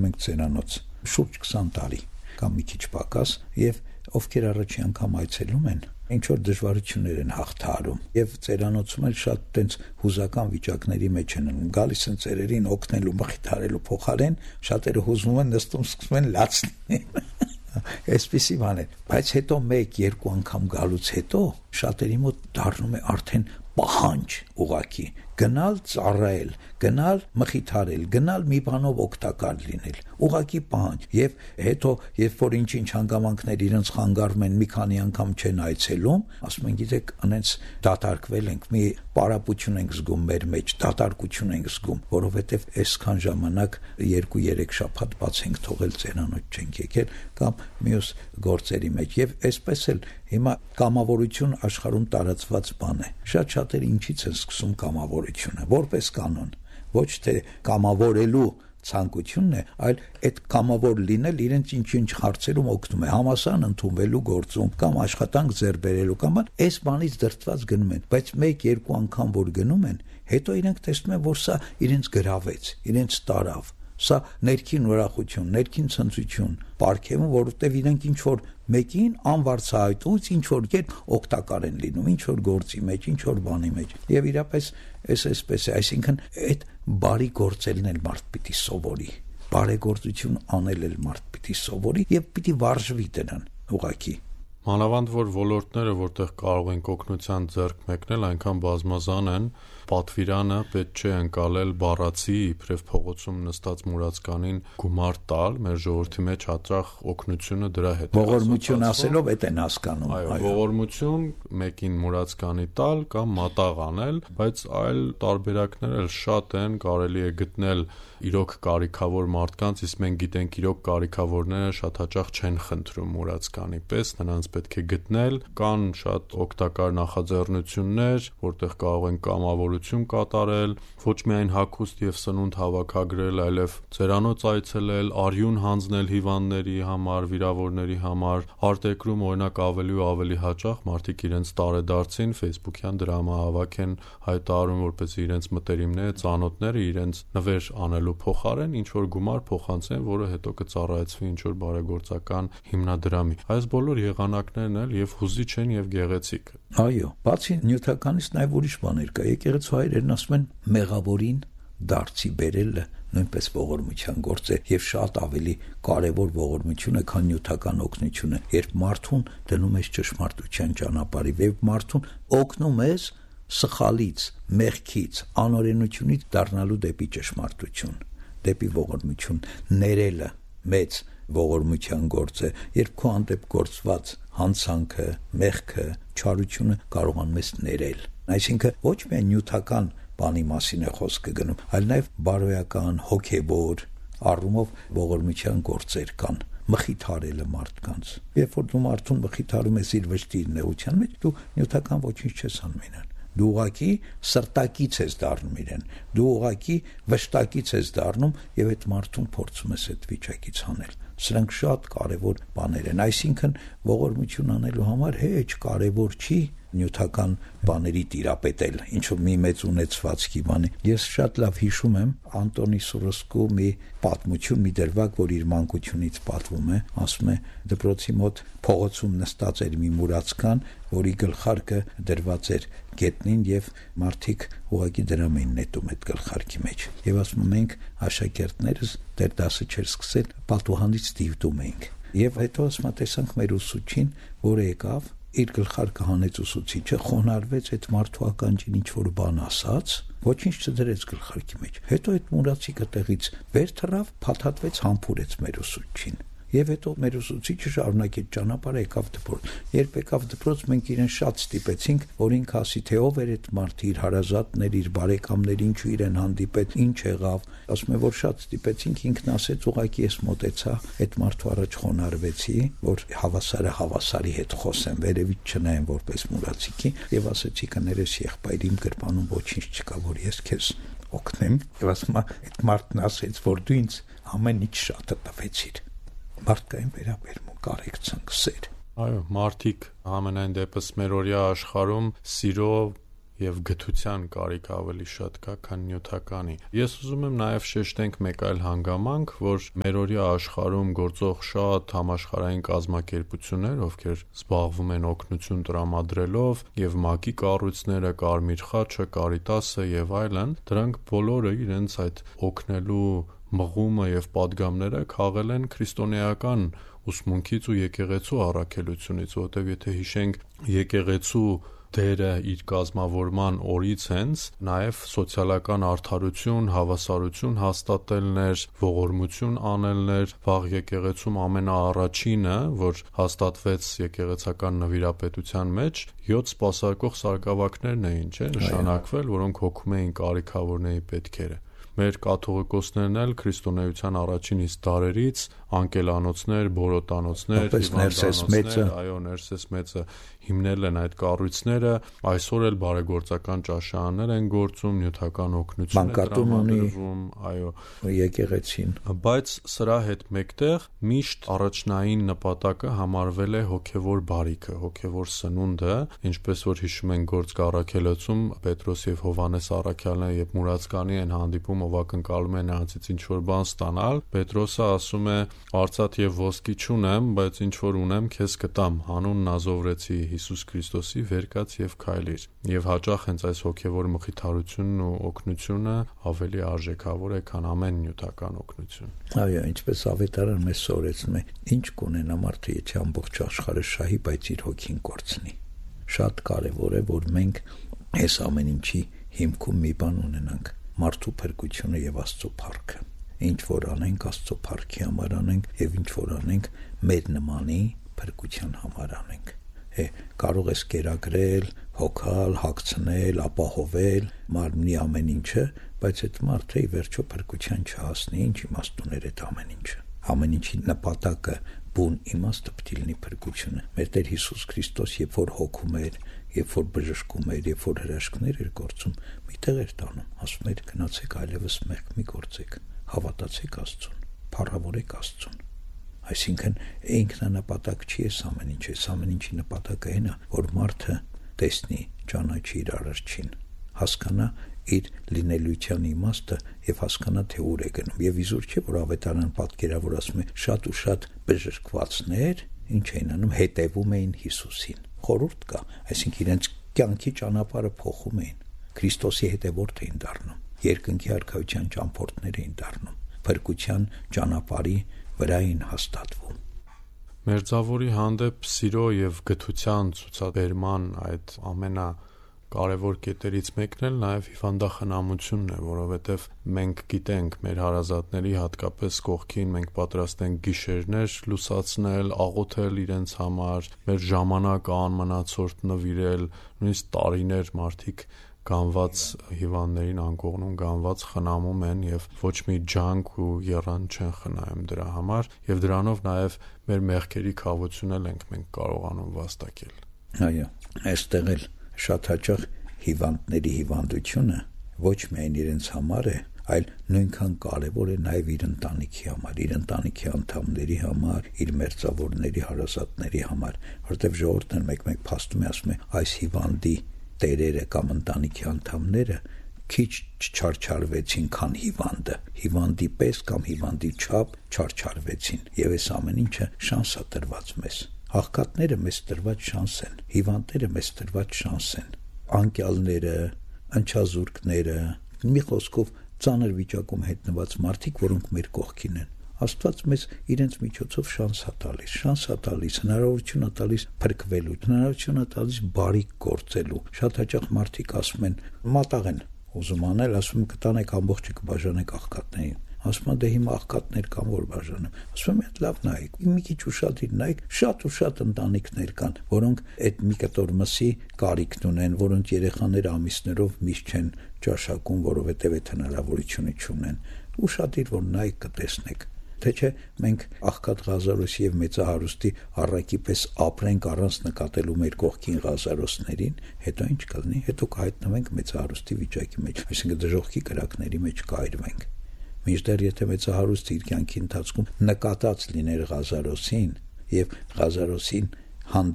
այցելում ենք ծերանոց շուրջ 20 տարի կամ մի քիչ պակաս, եւ ովքեր առաջի անգամ այցելում են, ինչ որ դժվարություններ են հաղթահարում եւ ծերանոցում էլ շատ տենց հուզական վիճակների մեջ են ընկնում, գալիս են ծերերին օգնելու, մխիթարելու փոխարեն, շատերը հուզվում են, նստում, սկսում են լացնել։ Այսպիսի բան է, բայց հետո 1-2 անգամ գալուց հետո շատերի մոտ դառնում է արդեն պահանջ ուղակի գնալ ծառայել, գնալ մխիթարել, գնալ մի բանով օգտակար լինել, ուղակի պահանջ, եւ հետո երբ որ ինչ-ինչ հանգամանքներ իրենց խանգարում են, մի քանի անգամ չեն այցելում, ասում են, գիտեք, անենց դատարկվել ենք, մի պարապություն ենք զգում մեր մեջ, դատարկություն ենք զգում, որովհետեւ այսքան ժամանակ 2-3 շաբաթ բաց ենք թողել, ծերանոց չենք եկել կամ մյուս գործերի մեջ, եւ այսպես էլ հիմա կամավորություն աշխարհում տարածված բան է։ Շատ շատերը ինչից են սկսում կամավորությունը, որպես կանոն, ոչ թե կամավորելու ցանկությունն է, այլ այդ կամավոր լինել իրենց ինչ-ինչ հարցերում օգնում է, համասարան ընդունվելու գործում կամ աշխատանք ձեռք բերելու կամ այս բանից դրդված գնում են, բայց 1-2 անգամ որ գնում են, հետո իրենք տեսնում են, որ սա իրենց գրավեց, իրենց տարավ, սա ներքին ուրախություն, ներքին ցնծություն, պարգևում, որովհետև իրենք ինչ որ մեկին անվարձահայտուց ինչ որ կերպ օգտակար են լինում, ինչ որ գործի մեջ, ինչ որ բանի մեջ։ Եվ իրապես այսպես է, այսինքն այդ բարի գործելն էլ մարդ պիտի սովորի, բարեգործություն անել էլ մարդ պիտի սովորի եւ պիտի վարժվի դրան ուղակի։ Մանավանդ որ ոլորտները, որտեղ կարող ենք օգնության ձեռք մեկնել, այնքան բազմազան են, պատվիրանը պետք չէ ընկալել բառացի իբրև փողոցում նստած մուրացկանին գումար տալ, մեր ժողովրդի մեջ հաճախ օգնությունը դրա հետ է։ Ողորմություն ասելով այդ են հասկանում։ Այո, ողորմություն մեկին մուրացկանի տալ կամ մատաղ անել, բայց այլ տարբերակներ էլ շատ են, կարելի է գտնել իրոք կարիքավոր մարդկանց, իսկ մենք գիտենք իրոք կարիքավորները շատ հաճախ չեն խնդրում մուրացկանի պես, նրանց պետք է գտնել, կան շատ օգտակար նախաձեռնություններ, որտեղ կարող են կամավորություն կատարել, ոչ միայն հագուստ եւ սնունդ հավաքագրել, այլև ծերանոց այցելել, արյուն հանձնել հիվանդների համար, վիրավորների համար, արտերկրում օրինակ ավելի ու ավելի հաճախ մարդիկ իրենց տարեդարձին Facebook-յան դրամահավաք են հայտարարում, որպես իրենց մտերիմները, ծանոթները իրենց նվեր անելու փոխարեն ինչ որ գումար փոխանցեն, որը հետո կծառայեցվի ինչ որ բարեգործական հիմնադրամի։ Այս բոլոր եղանակներն էլ եւ հուզիչ են եւ գեղեցիկ։ Այո, բացի նյութականից նաեւ ուրիշ բաներ կա։ Եկեղեցու հայրերն ասում են մեղավորին դարձի բերելը նույնպես ողորմության գործ է եւ շատ ավելի կարեւոր ողորմություն է, քան նյութական օգնությունը, երբ մարդուն դնում ես ճշմարտության ճանապարհի, եւ մարդուն օգնում ես սխալից, մեղքից, անօրենությունից դառնալու դեպի ճշմարտություն, դեպի ողորմություն, ներելը մեծ ողորմության գործ է, երբ քո հանդեպ գործված հանցանքը, մեղքը, չարությունը կարողանում ես ներել։ Այսինքն ոչ միայն նյութական բանի մասին է խոսքը գնում, այլ նաև բարոյական, հոգեբոր առումով ողորմության գործեր կան։ Մխիթարելը մարդկանց։ Երբ որ դու մարդուն մխիթարում ես իր վշտի նեղության մեջ, դու նյութական ոչինչ չես անում իրեն։ Դու ուղակի սրտակից ես դառնում իրեն, դու ուղակի վշտակից ես դառնում եւ այդ մարդուն փորձում ես այդ վիճակից հանել։ Սրանք շատ կարեւոր բաներ են, այսինքն ողորմություն անելու համար հեչ կարեւոր չի նյութական բաների տիրապետել, ինչու մի մեծ ունեցվածքի բանի։ Ես շատ լավ հիշում եմ Անտոնի Սուրոսկու մի պատմություն, մի դրվագ, որ իր մանկությունից պատվում է, ասում է դպրոցի մոտ փողոցում նստած էր մի մուրացկան, որի գլխարկը դրված էր գետնին եւ մարդիկ ուղակի դրամ էին նետում այդ գլխարկի մեջ։ Եվ ասում մենք աշակերտներս դեռ դասը չէր սկսել, պատուհանից դիվդում էինք։ Եվ հետո ասում տեսանք մեր ուսուցչին, որը եկավ իր գլխարկը հանեց ուսուցիչը, խոնարհվեց այդ մարդու ականջին ինչ որ բան ասաց, ոչինչ չդրեց գլխարկի մեջ։ Հետո այդ մուրացիկը տեղից վեր թռավ, փաթաթվեց, համբուրեց մեր ուսուցչին։ Եվ հետո մեր ուսուցիչը շարունակեց ճանապարհը, եկավ դպրոց։ Երբ եկավ դպրոց, մենք իրեն շատ ստիպեցինք, որ ինքը ասի, թե ով էր այդ մարդը, իր հարազատներ, իր բարեկամներ, ինչու իրեն հանդիպեց, ինչ եղավ։ Ասում է, որ շատ ստիպեցինք, ինքն ասեց, ուղղակի ես մոտեցա, այդ մարդու առաջ խոնարհվեցի, որ հավասարի հետ խոսեմ, վերևից չնայեմ որպես մուրացիկի, եւ ասեցի, կներես եղբայր, իմ գրպանում ոչինչ չկա, որ ես քեզ օգնեմ։ Եվ ասում է, այդ մարդն ասեց, որ դու ինձ ամեն ինչ շատը տվեցիր։ Մարդկային վերաբերմունք, կարեկցանք, սեր։ Այո, մարդիկ ամենայն դեպս մերօրյա աշխարհում սիրո եւ գթության կարիք ավելի շատ կա, քան նյութականի։ Ես ուզում եմ նաեւ շեշտենք մեկ այլ հանգամանք, որ մերօրյա աշխարհում գործող շատ համաշխարհային կազմակերպություններ, ովքեր զբաղվում են օգնություն տրամադրելով, եւ ՄԱԿ-ի կառույցները, Կարմիր խաչը, Կարիտասը եւ այլն, դրանք բոլորը իրենց այդ օգնելու մղումը եւ падգամները քաղել են քրիստոնեական ուսմունքից ու եկեղեցու առաքելությունից, որտեղ եթե հիշենք եկեղեցու դերը իր կազմավորման օրից հենց նաև սոցիալական արդարություն, հավասարություն հաստատելն էր, ողորմություն անելն էր, վաղ եկեղեցում ամենաառաջինը, որ հաստատվեց եկեղեցական նվիրապետության մեջ, 7 սպասարկող սարգսակներն էին, չէ՞, նշանակվել, որոնք հոգում էին կարիքավորների պետքերը։ Մեր կաթողիկոսներն էլ քրիստոնեության առաջին իսկ դարերից անկելանոցներ, բորոտանոցներ, հիվանդանոցներ, այո, Ներսես մեծը հիմնել են այդ կառույցները, այսօր էլ բարեգործական ճաշարաններ են գործում, նյութական օգնություն է տրամադրվում, այո, եկեղեցին։ Բայց սրա հետ մեկտեղ միշտ առաջնային նպատակը համարվել է հոգևոր բարիքը, հոգևոր սնունդը, ինչպես որ հիշում են գործք առաքելոցում Պետրոս եւ Հովհաննես առաքյալները երբ մուրացկանի են հանդիպում, ով ակնկալում է նրանցից ինչ որ բան ստանալ, Պետրոսը ասում է. «Արծաթ եւ ոսկի չունեմ, բայց ինչ որ ունեմ, քեզ կտամ, հանուն Նազովրեցի Հիսուս Քրիստոսի, վեր կաց եւ քայլիր»։ Եվ հաճախ հենց այս հոգևոր մխիթարությունն ու օգնությունը ավելի արժեքավոր է, քան ամեն նյութական օգնություն։ Այո, ինչպես ավետարանը մեզ սովորեցնում է, ինչ կունենա մարդը, եթե ամբողջ աշխարհը շահի, բայց իր հոգին կորցնի։ Շատ կարեւոր է, որ մենք այս ամեն ինչի հիմքում մի բան ունենանք՝ մարդու փրկությունը եւ Աստծո փառքը։ Ինչ որ անենք, Աստծո փառքի համար անենք եւ ինչ որ անենք, մեր նմանի փրկության համար անենք։ Կարող ես կերակրել, հոգալ, հագցնել, ապահովել մարմնի ամեն ինչը, բայց այդ մարդը ի վերջո փրկության չհասնի, ինչ իմաստուն է այդ ամեն ինչը։ Ամեն ինչի նպատակը, բուն իմաստը պետք է լինի փրկությունը։ Մեր Տեր Հիսուս Քրիստոս երբ որ հոգում էր, երբ որ բժշկում էր, երբ որ հրաշքներ էր գործում, միտեղ էր տանում, ասում էր գնացեք այլևս մեղք մի գործեք, հավատացեք Աստծուն, փառավորեք Աստծուն։ Այսինքն ինքնանպատակ չի այս ամեն ինչ, այս ամեն ինչի նպատակը այն է, որ մարդը տեսնի, ճանաչի իր Արարչին, հասկանա իր լինելիության իմաստը եւ հասկանա թե ուր է գնում։ Եվ իզուր չէ, որ ավետարան պատկերավոր ասում է շատ ու շատ բժշկվածներ ինչ էին անում, հետևում էին Հիսուսին։ Խորհուրդ կա, այսինքն իրենց կյանքի ճանապարհը փոխում էին, Քրիստոսի հետևորդ էին դառնում, երկնքի արքայության ճամփորդներ էին դառնում, փրկության ճանապարհի վրա էին հաստատվում։ Մերձավորի հանդեպ սիրո եւ գթության ցուցաբերման այդ կարևոր կետերից մեկն էլ նաև հիվանդախնամությունն է, որովհետև մենք գիտենք մեր հարազատների, հատկապես կողքին մենք պատրաստ ենք գիշերներ լուսացնել, աղոթել իրենց համար, մեր ժամանակը անմնացորդ նվիրել, նույնիսկ տարիներ մարդիկ գանված հիվանդներին անկողնում գանված խնամում են եւ ոչ մի ջանք ու եռան չեն խնայում դրա համար եւ դրանով նաեւ մեր մեղքերի քավությունը ենք մենք կարողանում վաստակել։ Այո, այստեղ էլ շատ հաճախ հիվանդների հիվանդությունը ոչ միայն իրենց համար է, այլ նույնքան կարևոր է նաև իր ընտանիքի համար, իր ընտանիքի անդամների համար, իր մերձավորների, հարազատների համար, որտեղ ժողովուրդն մեկ-մեկ փաստում է, ասում է, այս հիվանդի տերերը կամ ընտանիքի անդամները քիչ չչարչարվեցին, քան հիվանդը, հիվանդի պես կամ հիվանդի չափ չարչարվեցին, եւ այս ամեն ինչը շանս է տրված մեզ։ Աղքատները մեզ տրված շանս են, հիվանդները մեզ տրված շանս են, անկյալները, ընչազուրկները, մի խոսքով ծանր վիճակում հայտնված մարդիկ, որոնք մեր կողքին են։ Աստված մեզ իրենց միջոցով շանս է տալիս, հնարավորություն է տալիս փրկվելու, հնարավորություն է տալիս բարիք գործելու։ Շատ հաճախ մարդիկ ասում են, մատաղ են ուզում անել, ասում կտանեք ամբողջը կբաժանեք աղքատներին։ Ասում եմ, դե հիմա աղքատներ կան, որ բաժանեմ։ Ասում եմ, լավ նայեք, մի քիչ ուշադիր նայեք, շատ ու շատ ընտանիքներ կան, որոնք այդ մի կտոր մսի կարիքն ունեն, որոնց երեխաները ամիսներով միշտ չեն ճաշակում, որովհետև այդ հնարավորությունը չունեն։ Ուշադիր որ նայեք կտեսնեք։ Թե չէ մենք աղքատ Ղազարոսի եւ մեծահարուստի առակի պես ապրենք առանց նկատելու մեր կողքին Ղազարոսներին, հետո ինչ կլինի, հետո կհայտնվենք մեծահարուստի վիճակի մեջ, այսինքն դժոխքի կրակների մեջ կայրվենք։ Մինչդեռ եթե մեծահարուստը իր կյանքի ընթացքում նկատած լիներ Ղազարոսին եւ Ղազարոսին հանդեպ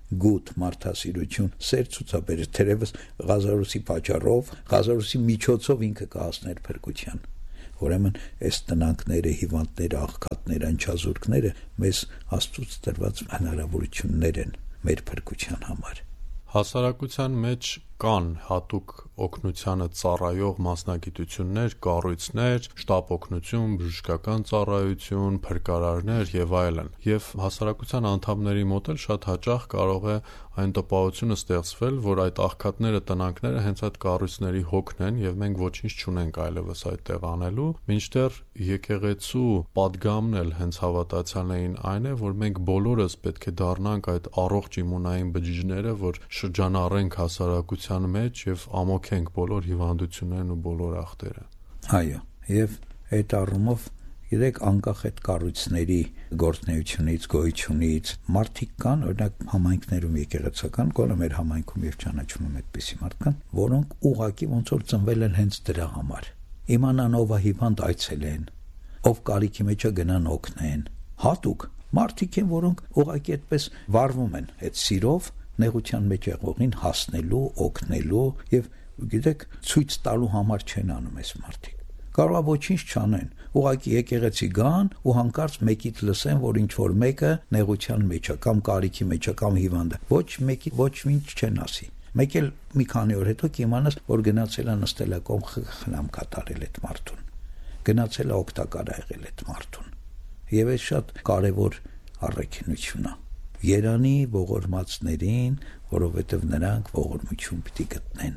գութ մարդասիրություն, սեր ցուցաբերեց, թերևս Ղազարոսի պատճառով, Ղազարոսի միջոցով ինքը կհասներ փրկության։ Ուրեմն այս տնանքները, հիվանդները, աղքատները, անչազուրկները մեզ Աստծուց տրված հնարավորություններ են մեր փրկության համար։ Հասարակության մեջ կան հատուկ օգնությանը ծառայող մասնագիտություններ, կառույցներ, շտապ օգնություն, բժշկական ծառայություն, փրկարարներ եւ այլն։ Եվ հասարակության անդամների մոտ էլ շատ հաճախ կարող է այն տպավորությունը ստեղծվել, որ այդ աղքատները, տնանքները հենց այդ կառույցների հոգն են եւ մենք ոչինչ չունենք այլևս այդտեղ անելու, մինչդեռ եկեղեցու պատգամն էլ հենց հավատացյալներին այն է, որ մենք բոլորս պետք է դառնանք այդ առողջ իմունային բջիջները, որ շրջանառենք հասարակության մեջ եւ ամոքենք բոլոր հիվանդություններն ու բոլոր ախտերը։ Այո, եւ այդ առումով Գիտեք, անկախ այդ կառույցների գործունեությունից, գոյությունից, մարդիկ կան, օրինակ համայնքներում եկեղեցական, գոնե մեր համայնքում եւ ճանաչում եմ այդպիսի մարդկան, որոնք ուղղակի ոնց որ ծնվել են հենց դրա համար։ Իմանան ով է հիվանդ այցելեն, ով կարիքի մեջ է գնան օգնեն։ Հատուկ մարդիկ են, որոնք ուղղակի այդպես վարվում են այդ սիրով, նեղության մեջ եղողին հասնելու, օգնելու եւ գիտեք, ցույց տալու համար չեն անում այս մարդիկ։ Կարող է ոչինչ չանեն, ուղղակի եկեղեցի գան ու հանկարծ մեկից լսեն, որ ինչ որ մեկը նեղության մեջ է կամ կարիքի մեջ է կամ հիվանդ է։ Ոչ մեկի ոչ ինչ չեն ասի։ Մեկ էլ մի քանի օր հետո կիմանաս, որ գնացել է նստել է կողմ խնամ կատարել այդ մարդուն։ Գնացել է օգտակար եղել այդ մարդուն։ Եվ այս շատ կարևոր առաքինություն է։ Երանի ողորմածներին, որովհետև նրանք ողորմություն պիտի գտնեն։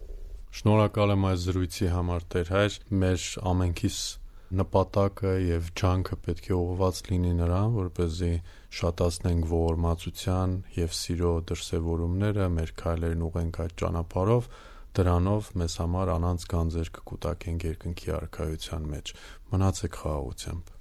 Շնորհակալ եմ այս զրույցի համար, Տեր Հայր, մեր ամենքիս նպատակը եւ ջանքը պետք է ուղղված լինի նրան, որպեսզի շատացնենք ողորմածության եւ սիրո դրսեւորումները, մեր քայլերն ուղենք այդ ճանապարհով, դրանով մեզ համար անանց գանձեր կկուտակենք երկնքի արքայության մեջ։ Մնացեք խաղաղությամբ։